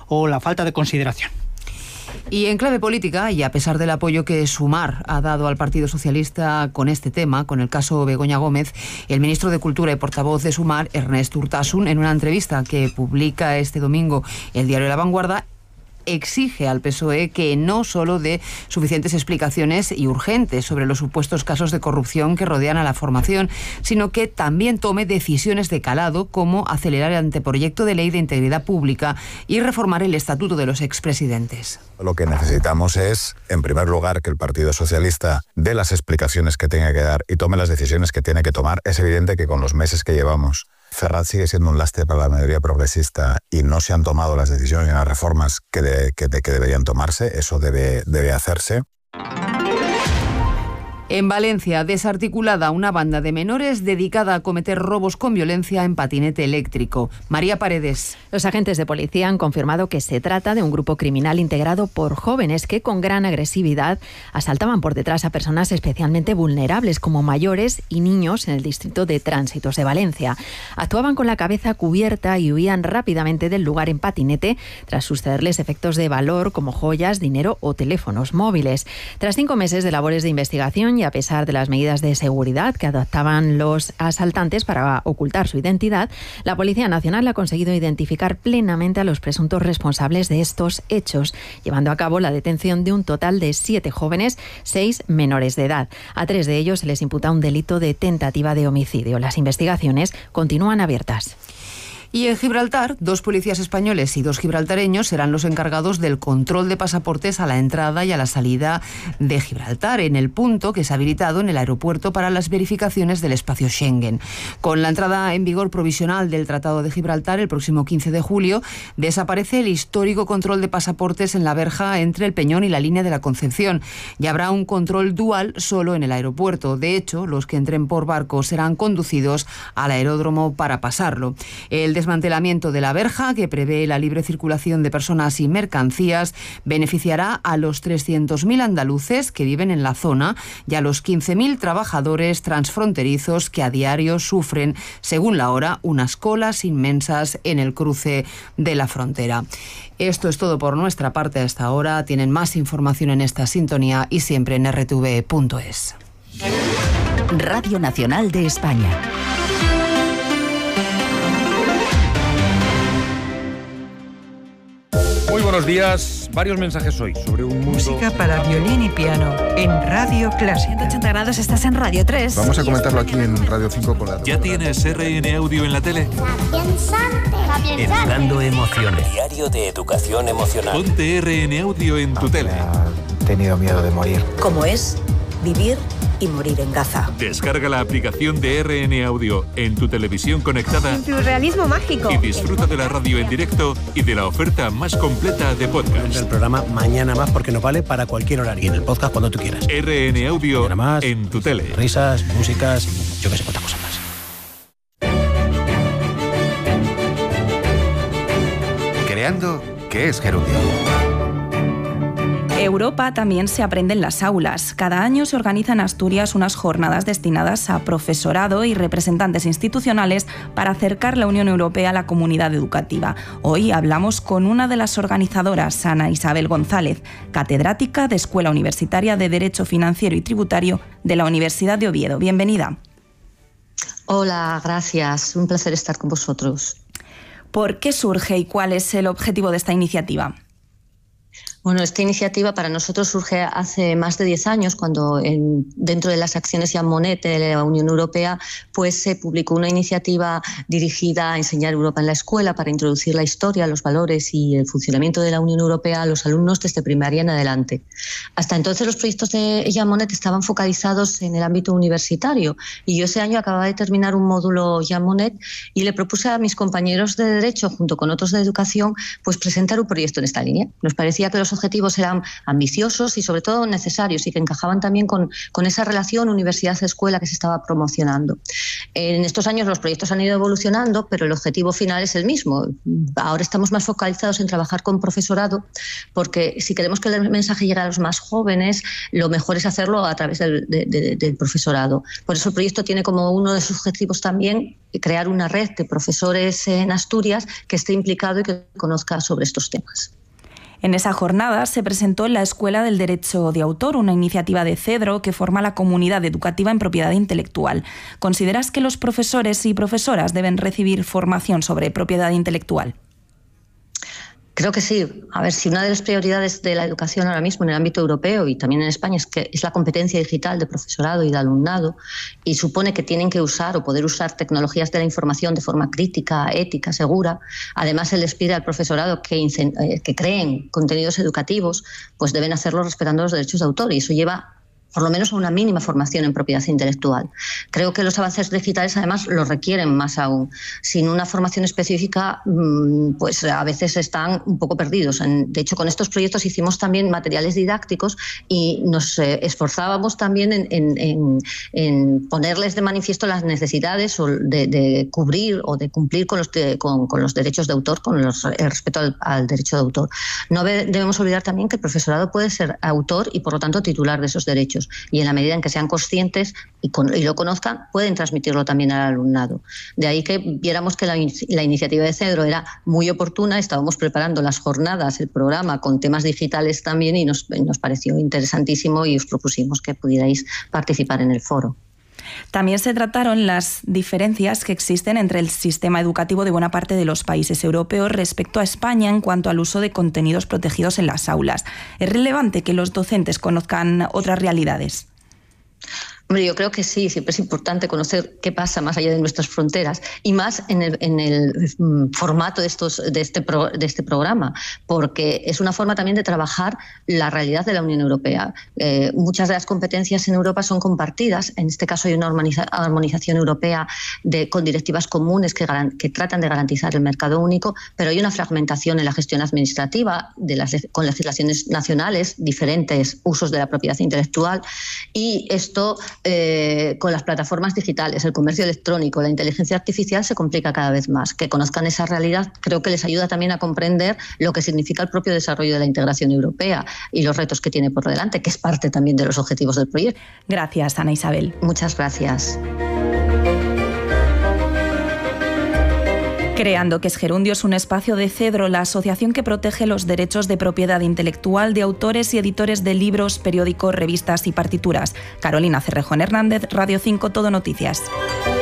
o la falta de consideración. Y en clave política, y a pesar del apoyo que Sumar ha dado al Partido Socialista con este tema, con el caso Begoña Gómez, el ministro de Cultura y portavoz de Sumar, Ernest Urtasun, en una entrevista que publica este domingo el diario La Vanguardia, exige al PSOE que no solo dé suficientes explicaciones y urgentes sobre los supuestos casos de corrupción que rodean a la formación, sino que también tome decisiones de calado como acelerar el anteproyecto de ley de integridad pública y reformar el estatuto de los expresidentes. Lo que necesitamos es, en primer lugar, que el Partido Socialista dé las explicaciones que tenga que dar y tome las decisiones que tiene que tomar. Es evidente que con los meses que llevamos, Ferraz sigue siendo un lastre para la mayoría progresista y no se han tomado las decisiones y las reformas que deberían tomarse. Eso debe hacerse. En Valencia, desarticulada una banda de menores dedicada a cometer robos con violencia en patinete eléctrico. María Paredes. Los agentes de policía han confirmado que se trata de un grupo criminal integrado por jóvenes que con gran agresividad asaltaban por detrás a personas especialmente vulnerables como mayores y niños en el distrito de Tránsitos de Valencia. Actuaban con la cabeza cubierta y huían rápidamente del lugar en patinete tras sucederles efectos de valor como joyas, dinero o teléfonos móviles. Tras 5 meses de labores de investigación y a pesar de las medidas de seguridad que adoptaban los asaltantes para ocultar su identidad, la Policía Nacional ha conseguido identificar plenamente a los presuntos responsables de estos hechos, llevando a cabo la detención de un total de 7 jóvenes, 6 menores de edad. A 3 de ellos se les imputa un delito de tentativa de homicidio. Las investigaciones continúan abiertas. Y en Gibraltar, 2 policías españoles y 2 gibraltareños serán los encargados del control de pasaportes a la entrada y a la salida de Gibraltar, en el punto que se ha habilitado en el aeropuerto para las verificaciones del espacio Schengen. Con la entrada en vigor provisional del Tratado de Gibraltar el próximo 15 de julio, desaparece el histórico control de pasaportes en la verja entre el Peñón y la línea de la Concepción, y habrá un control dual solo en el aeropuerto. De hecho, los que entren por barco serán conducidos al aeródromo para pasarlo. El desmantelamiento de la verja, que prevé la libre circulación de personas y mercancías, beneficiará a los 300.000 andaluces que viven en la zona y a los 15.000 trabajadores transfronterizos que a diario sufren, según la hora, unas colas inmensas en el cruce de la frontera. Esto es todo por nuestra parte hasta ahora. Tienen más información en esta sintonía y siempre en rtv.es. Radio Nacional de España. Muy buenos días. Varios mensajes hoy sobre un mundo... Música para violín y piano en Radio Clásica. 180 grados, estás en Radio 3. Vamos a comentarlo aquí en Radio 5 con la... ¿Ya tienes RN Audio en la tele? Educando emociones. Diario de educación emocional. Ponte RN Audio en tu tele. He tenido miedo de morir. ¿Cómo es vivir y morir en Gaza? Descarga la aplicación de RN Audio en tu televisión conectada. En tu realismo mágico. Y disfruta de la radio en directo y de la oferta más completa de podcast. El programa Mañana Más, porque nos vale para cualquier horario. Y en el podcast cuando tú quieras. RN Audio más, en tu tele. Risas, músicas y yo que sé cuántas cosas más. Creando, ¿qué es Gerundio? Europa también se aprende en las aulas. Cada año se organizan en Asturias unas jornadas destinadas a profesorado y representantes institucionales para acercar la Unión Europea a la comunidad educativa. Hoy hablamos con una de las organizadoras, Ana Isabel González, catedrática de Escuela Universitaria de Derecho Financiero y Tributario de la Universidad de Oviedo. Bienvenida. Hola, gracias. Un placer estar con vosotros. ¿Por qué surge y cuál es el objetivo de esta iniciativa? Bueno, esta iniciativa para nosotros surge hace más de 10 años, cuando dentro de las acciones Jean Monnet de la Unión Europea, pues se publicó una iniciativa dirigida a enseñar Europa en la escuela para introducir la historia, los valores y el funcionamiento de la Unión Europea a los alumnos desde primaria en adelante. Hasta entonces los proyectos de Jean Monnet estaban focalizados en el ámbito universitario y yo ese año acababa de terminar un módulo Jean Monnet y le propuse a mis compañeros de Derecho, junto con otros de Educación, pues presentar un proyecto en esta línea. Nos parecía que los los objetivos eran ambiciosos y sobre todo necesarios y que encajaban también con esa relación universidad-escuela que se estaba promocionando. En estos años los proyectos han ido evolucionando, pero el objetivo final es el mismo. Ahora estamos más focalizados en trabajar con profesorado, porque si queremos que el mensaje llegue a los más jóvenes, lo mejor es hacerlo a través del profesorado. Por eso el proyecto tiene como uno de sus objetivos también crear una red de profesores en Asturias que esté implicado y que conozca sobre estos temas. En esa jornada se presentó la Escuela del Derecho de Autor, una iniciativa de Cedro que forma la comunidad educativa en propiedad intelectual. ¿Consideras que los profesores y profesoras deben recibir formación sobre propiedad intelectual? Creo que sí. A ver, si una de las prioridades de la educación ahora mismo en el ámbito europeo y también en España es la competencia digital de profesorado y de alumnado, y supone que tienen que usar o poder usar tecnologías de la información de forma crítica, ética, segura. Además, se les pide al profesorado que creen contenidos educativos, pues deben hacerlo respetando los derechos de autor, y eso lleva por lo menos a una mínima formación en propiedad intelectual. Creo que los avances digitales además lo requieren más aún. Sin una formación específica, pues a veces están un poco perdidos. De hecho, con estos proyectos hicimos también materiales didácticos y nos esforzábamos también en ponerles de manifiesto las necesidades de cubrir o de cumplir con los derechos de autor, con el respeto al derecho de autor. No debemos olvidar también que el profesorado puede ser autor y por lo tanto titular de esos derechos. Y en la medida en que sean conscientes y lo conozcan, pueden transmitirlo también al alumnado. De ahí que viéramos que la iniciativa de Cedro era muy oportuna. Estábamos preparando las jornadas, el programa con temas digitales también, y nos pareció interesantísimo y os propusimos que pudierais participar en el foro. También se trataron las diferencias que existen entre el sistema educativo de buena parte de los países europeos respecto a España en cuanto al uso de contenidos protegidos en las aulas. ¿Es relevante que los docentes conozcan otras realidades? Hombre, yo creo que sí, siempre es importante conocer qué pasa más allá de nuestras fronteras y más en el formato de este programa, porque es una forma también de trabajar la realidad de la Unión Europea. Muchas de las competencias en Europa son compartidas. En este caso hay una armonización europea con directivas comunes que tratan de garantizar el mercado único, pero hay una fragmentación en la gestión administrativa con legislaciones nacionales, diferentes usos de la propiedad intelectual, y esto con las plataformas digitales, el comercio electrónico, la inteligencia artificial se complica cada vez más. Que conozcan esa realidad creo que les ayuda también a comprender lo que significa el propio desarrollo de la integración europea y los retos que tiene por delante, que es parte también de los objetivos del proyecto. Gracias, Ana Isabel. Muchas gracias. Creando, que es Gerundio, es un espacio de Cedro, la asociación que protege los derechos de propiedad intelectual de autores y editores de libros, periódicos, revistas y partituras. Carolina Cerrejón Hernández, Radio 5, Todo Noticias.